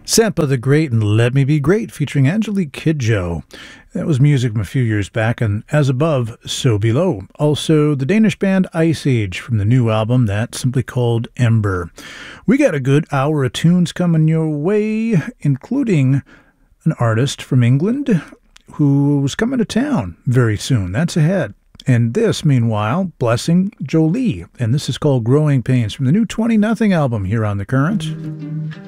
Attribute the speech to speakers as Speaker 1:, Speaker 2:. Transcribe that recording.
Speaker 1: Sampa the Great and Let Me Be Great featuring Angelique Kidjo. That was music from a few years back, and As Above, So Below. Also, the Danish band Ice Age from the new album that's simply called Ember. We got a good hour of tunes coming your way, including an artist from England who's coming to town very soon. That's ahead. And this, meanwhile, Blessing Jolie. And this is called Growing Pains from the new 20 Nothing album here on The Current.